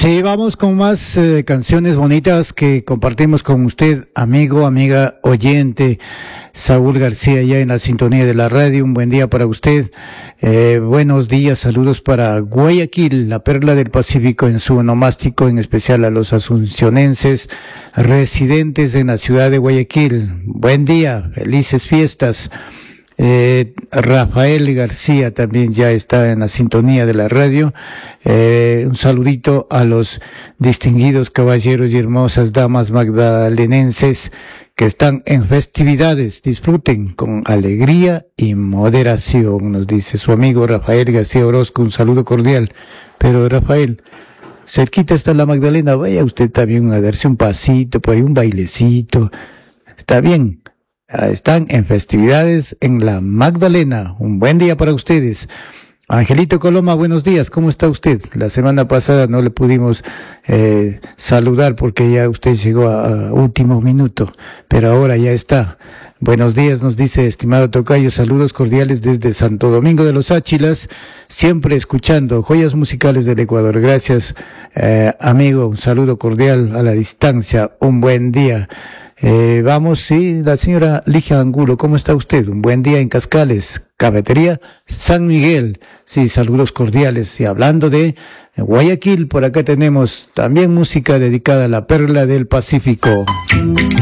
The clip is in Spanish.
Sí, vamos con más canciones bonitas que compartimos con usted, amigo, amiga, oyente. Saúl García, ya en la sintonía de la radio. Un buen día para usted. Buenos días, saludos para Guayaquil, la perla del Pacífico, en su onomástico, en especial a los asuncionenses residentes en la ciudad de Guayaquil. Buen día, felices fiestas. Rafael García también ya está en la sintonía de la radio. Un saludito a los distinguidos caballeros y hermosas damas magdalenenses que están en festividades. Disfruten con alegría y moderación, nos dice su amigo Rafael García Orozco. Un saludo cordial. Pero Rafael, cerquita está la Magdalena, vaya usted también a darse un pasito, por ahí un bailecito. Está bien. Están en festividades en la Magdalena. Un buen día para ustedes. Angelito Coloma, buenos días. ¿Cómo está usted? La semana pasada no le pudimos saludar porque ya usted llegó a último minuto, pero ahora ya está. Buenos días, nos dice estimado tocayo. Saludos cordiales desde Santo Domingo de los Áchilas, siempre escuchando joyas musicales del Ecuador. Gracias, amigo. Un saludo cordial a la distancia. Un buen día. Vamos, sí, la señora Ligia Angulo, ¿cómo está usted? Un buen día en Cascales, Cafetería San Miguel. Sí, saludos cordiales. Y hablando de Guayaquil, por acá tenemos también música dedicada a la perla del Pacífico.